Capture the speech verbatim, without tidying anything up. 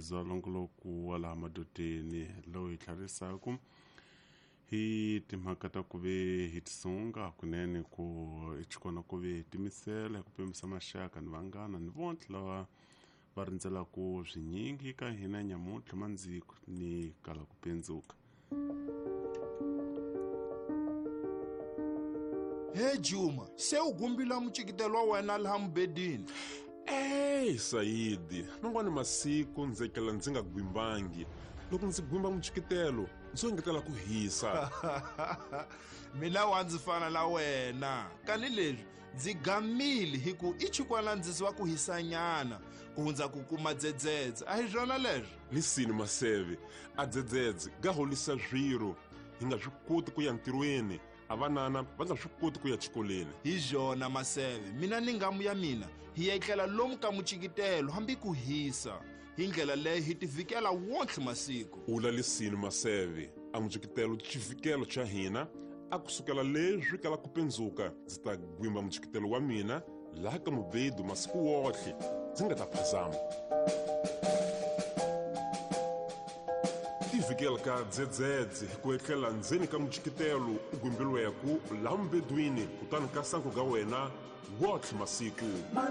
dzolongoloku wala madoteni loyi tlharisaku hi timhaka ta ku ve hi tisunga kunene ku ichikona ku ve timisela ku pemisa maxaka ni vanghana ni vontlhe lava va rindzelaku swinyingi ka hina nyamuntlha mandziko ni kala ku pendzuka. He Juma, se u gumbila muchikitelo wa wena laha mubedini? Hey Sayidi, mangwani masiku ndzekela ndzi nga gwimbangi. Loko ndzi gwimba muchikitelo ndzi ngetela ku hisa. Mina wa ndzi fana la wena kani leswi ndzi gamile hi ku ichikwana ndzi wa ku hisanyana ku hundza ku kuma dzedzedze a hi swona leswi. Lisini Maseve, a dzedzedze ga holisa zwiro hi nga swi koti ku ya ntirhweni, avanana va nga swi koti ku ya xikoleni. Hi swona Maseve, mina ni ngamu ya mina hi ya etlela lomu ka muchikitelo hambi ku hisa. Hi ndlela leyi hi tivikela wontlhe masiku. Ula lisini Maseve, a muchikitelo chivikelo cha hina a kusukela leswi kala ku pendzuka ndzi ta gwimba muchikitelo wa mina laha ka mubedu masiku wotlhe ndzi nga ta phazama. Tivikela ka dzedzedze ku etlela ndzeni ka muchikitelo u gwimbilweku laha mubedwini kutani ka sangu ga wena wotlhe masiku.